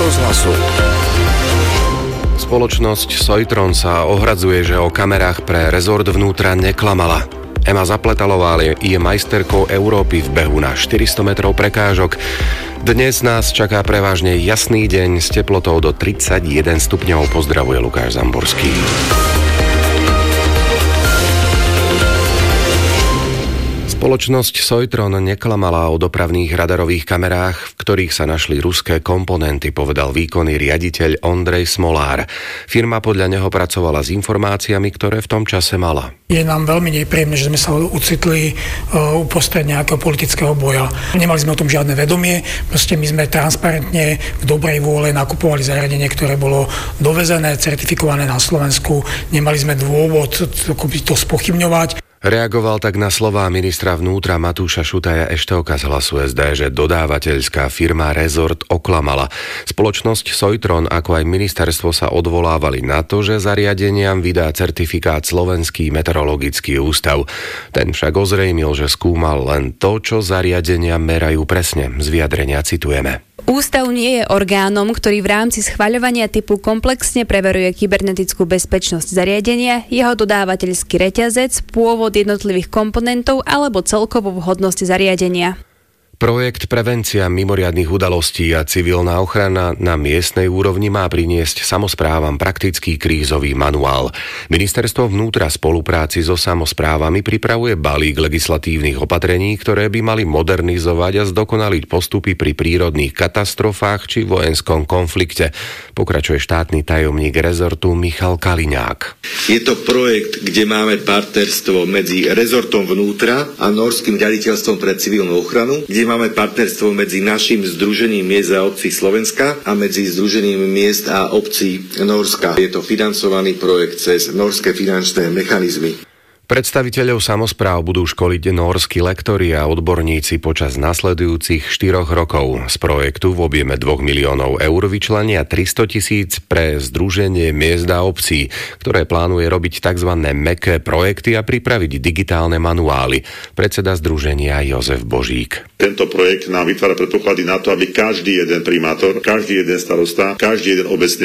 rozhlasu. Spoločnosť Soitron sa ohradzuje, že o kamerách pre rezort vnútra neklamala. Ema Zapletalová je majsterkou Európy v behu na 400 metrov prekážok. Dnes nás čaká prevažne jasný deň s teplotou do 31 stupňov. Pozdravuje Lukáš Zamborský. Spoločnosť Soitron neklamala o dopravných radarových kamerách, v ktorých sa našli ruské komponenty, povedal výkonný riaditeľ Ondrej Smolár. Firma podľa neho pracovala s informáciami, ktoré v tom čase mala. Je nám veľmi nepríjemné, že sme sa ocitli uprostred nejakého politického boja. Nemali sme o tom žiadne vedomie, proste my sme transparentne v dobrej vôle nakupovali zariadenie, ktoré bolo dovezené, certifikované na Slovensku. Nemali sme dôvod to spochybňovať. Reagoval tak na slová ministra vnútra Matúša Šutaja Eštovka z Hlasu SD, že dodávateľská firma Rezort oklamala. Spoločnosť Soitron ako aj ministerstvo sa odvolávali na to, že zariadeniam vydá certifikát Slovenský meteorologický ústav. Ten však ozrejmil, že skúmal len to, čo zariadenia merajú presne. Z vyjadrenia citujeme. Ústav nie je orgánom, ktorý v rámci schvaľovania typu komplexne preveruje kybernetickú bezpečnosť zariadenia, jeho dodávateľský reťazec, pôvod jednotlivých komponentov alebo celkovú vhodnosť zariadenia. Projekt Prevencia mimoriadnych udalostí a civilná ochrana na miestnej úrovni má priniesť samosprávam praktický krízový manuál. Ministerstvo vnútra v spolupráci so samosprávami pripravuje balík legislatívnych opatrení, ktoré by mali modernizovať a zdokonaliť postupy pri prírodných katastrofách či vojenskom konflikte, pokračuje štátny tajomník rezortu Michal Kaliňák. Je to projekt, kde máme partnerstvo medzi rezortom vnútra a Nórskym riaditeľstvom pre civilnú ochranu, kde máme partnerstvo medzi našim Združením miest a obcí Slovenska a medzi Združením miest a obcí Nórska. Je to financovaný projekt cez nórske finančné mechanizmy. Predstaviteľov samospráv budú školiť nórski lektori a odborníci počas nasledujúcich 4 rokov. Z projektu v objeme 2 miliónov eur vyčlenia 300 000 pre Združenie miest a obcí, ktoré plánuje robiť tzv. Mäkké projekty a pripraviť digitálne manuály. Predseda združenia Jozef Božík. Tento projekt nám vytvára predpoklady na to, aby každý jeden primátor, každý jeden starosta, každý jeden obecný